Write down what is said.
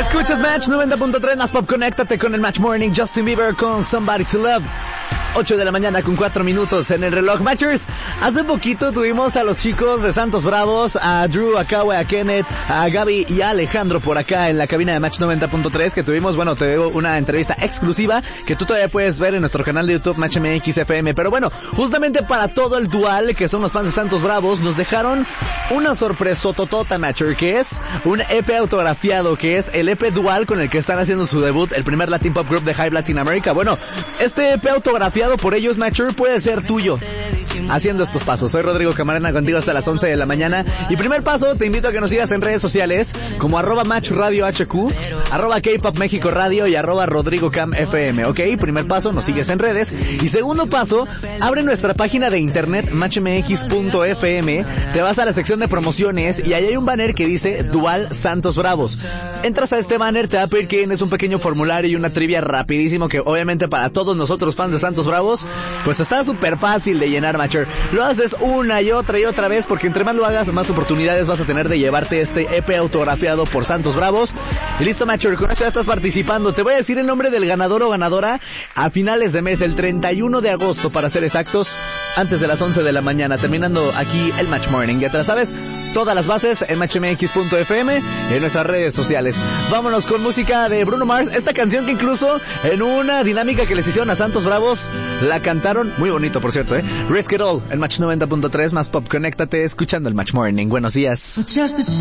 Escuchas Match 90.3 más Pop. Conéctate con el Match Morning. Justin Bieber con Somebody to Love. 8 de la mañana con 4 minutos en el reloj. Matchers, hace poquito tuvimos a los chicos de Santos Bravos, a Drew, a Kawe, a Kenneth, a Gaby y a Alejandro por acá en la cabina de Match 90.3 que tuvimos, bueno, te veo una entrevista exclusiva que tú todavía puedes ver en nuestro canal de YouTube Match MX FM. Pero bueno, justamente para todo el dual, que son los fans de Santos Bravos, nos dejaron una sorpresototota, Matcher, que es un EP autografiado, que es el EP dual con el que están haciendo su debut, el primer Latin Pop Group de Hype Latin America. Bueno, este EP autografiado por ellos, Matcher, puede ser tuyo haciendo estos pasos. Soy Rodrigo Camarena, contigo hasta las 11 de la mañana. Y primer paso, te invito a que nos sigas en redes sociales como @MatchRadioHQ, @K-Pop México Radio y @RodrigoCamFM, ¿ok? Primer paso, nos sigues en redes. Y segundo paso, abre nuestra página de internet matchmx.fm, te vas a la sección de promociones y ahí hay un banner que dice Dual Santos Bravos. Entras a este banner, te va a pedir que llenes un pequeño formulario y una trivia rapidísimo que obviamente para todos nosotros fans de Santos Bravos, pues está súper fácil de llenar, Matcher. Lo haces una y otra vez porque entre más lo hagas, más oportunidades vas a tener de llevarte este EP autografiado por Santos Bravos. Y listo, Matcher, con eso ya estás participando. Te voy a decir el nombre del ganador o ganadora a finales de mes, el 31 de agosto para ser exactos, antes de las 11 de la mañana, terminando aquí el Match Morning. Ya te la sabes, todas las bases en matchmx.fm y en nuestras redes sociales. Vámonos con música de Bruno Mars, esta canción que incluso en una dinámica que les hicieron a Santos Bravos la cantaron, muy bonito por cierto, Risk It All, en Match 90.3 más Pop. Conéctate escuchando el Match Morning. Buenos días.